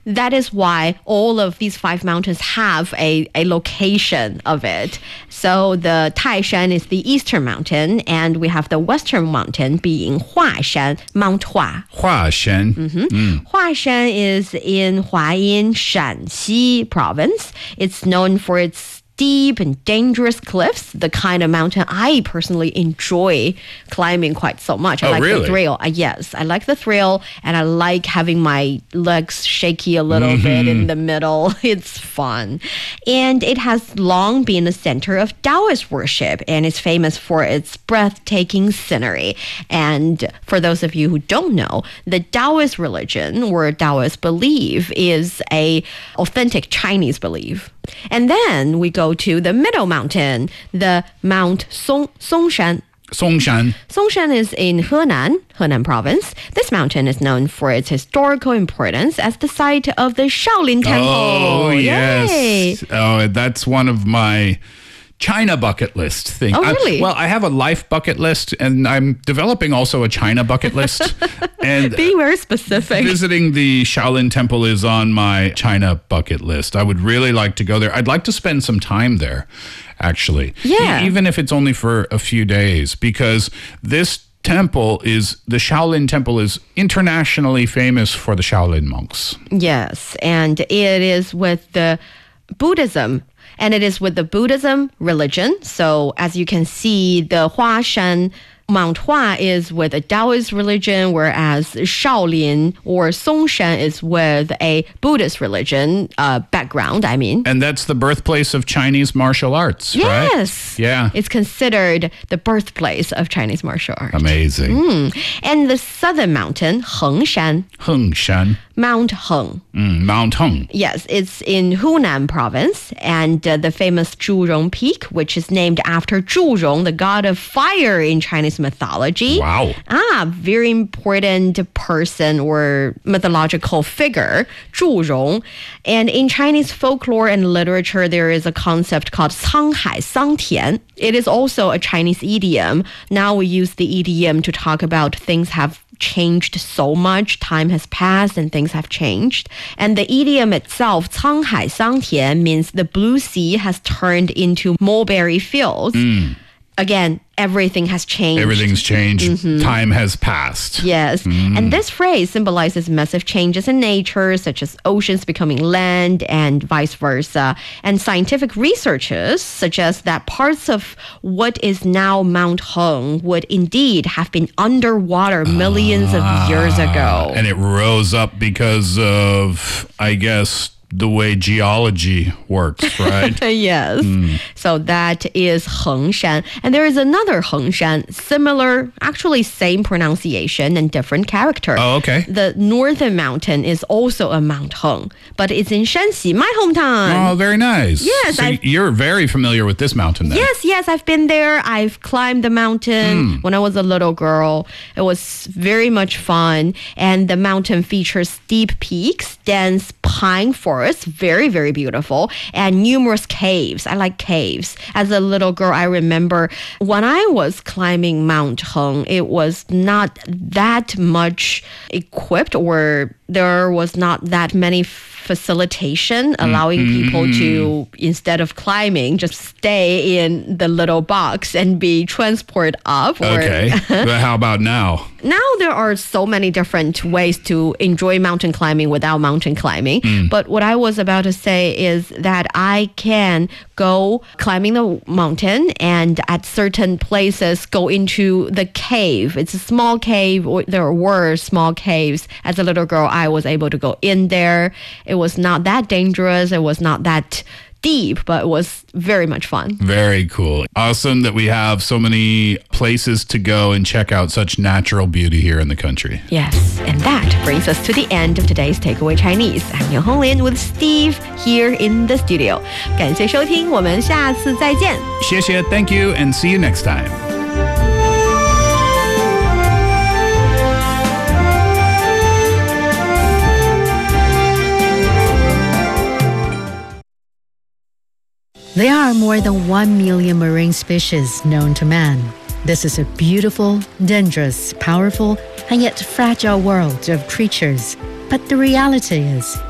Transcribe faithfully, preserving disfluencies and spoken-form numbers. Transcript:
that is why all of these five mountains have a, a location of it. So the Taishan is the eastern mountain, and we have the western mountain being Huashan, Mount Hua. Huashan. Mm-hmm. Mm. Huashan is in Huayin, Shanxi province. It's known for its steep and dangerous cliffs, the kind of mountain I personally enjoy climbing quite so much. I oh, like really? the thrill. Uh, yes, I like the thrill, and I like having my legs shaky a little mm-hmm. bit in the middle. It's fun. And it has long been a center of Taoist worship, and it's famous for its breathtaking scenery. And for those of you who don't know, the Taoist religion, or Taoist belief, is a authentic Chinese belief. And then we go to the middle mountain, the Mount Song, Songshan. Songshan. Songshan is in Henan, Henan province. This mountain is known for its historical importance as the site of the Shaolin Temple. Oh, yes. Yay. Oh, that's one of my China bucket list thing. Oh, really? I, well, I have a life bucket list, and I'm developing also a China bucket list. And being very specific. Visiting the Shaolin Temple is on my China bucket list. I would really like to go there. I'd like to spend some time there, actually. Yeah. E- even if it's only for a few days, because this temple is, the Shaolin Temple is internationally famous for the Shaolin monks. Yes, and it is with the Buddhism. And it is with the Buddhism religion. So as you can see, the Huashan, Mount Hua is with a Taoist religion, whereas Shaolin or Songshan is with a Buddhist religion uh, background, I mean. And that's the birthplace of Chinese martial arts, right? Yes. Yeah. It's considered the birthplace of Chinese martial arts. Amazing. Mm. And the southern mountain, Hengshan. Hengshan. Mount Heng. Mm, Mount Heng. Yes, it's in Hunan province, and uh, the famous Zhurong Peak, which is named after Zhurong, the god of fire in Chinese mythology. Wow. Ah, very important person or mythological figure, Zhurong. And in Chinese folklore and literature, there is a concept called Canghai Sangtian. It is also a Chinese idiom. Now we use the idiom to talk about things have changed so much, time has passed and things have changed. And the idiom itself, 沧海桑田, means the blue sea has turned into mulberry fields. Mm. Again, everything has changed. Everything's changed. Mm-hmm. Time has passed. Yes. Mm. And this phrase symbolizes massive changes in nature, such as oceans becoming land and vice versa. And scientific researchers suggest that parts of what is now Mount Heng would indeed have been underwater millions ah, of years ago. And it rose up because of, I guess, the way geology works, right? Yes. Mm. So that is Hengshan. And there is another Hengshan, similar, actually same pronunciation and different character. Oh, okay. The northern mountain is also a Mount Heng, but it's in Shanxi, my hometown. Oh, very nice. Yes. So you're very familiar with this mountain then? Yes, yes. I've been there. I've climbed the mountain mm. when I was a little girl. It was very much fun. And the mountain features steep peaks, dense pine forest, very, very beautiful, and numerous caves. I like caves. As a little girl, I remember when I was climbing Mount Heng, it was not that much equipped, or there was not that many facilitation allowing mm-hmm. people to, instead of climbing, just stay in the little box and be transported up. Or okay. But how about now? Now there are so many different ways to enjoy mountain climbing without mountain climbing. Mm. But what I was about to say is that I can go climbing the mountain and at certain places go into the cave. It's a small cave. Or there were small caves. As a little girl, I was able to go in there. It was not that dangerous. It was not that deep, but it was very much fun. Very cool. Awesome that we have so many places to go and check out such natural beauty here in the country. Yes, and that brings us to the end of today's Takeaway Chinese. I'm Yang Honglin with Steve here in the studio. 感谢收听，我们下次再见。 谢谢, thank you, and see you next time. There are more than one million marine species known to man. This is a beautiful, dangerous, powerful, and yet fragile world of creatures. But the reality is,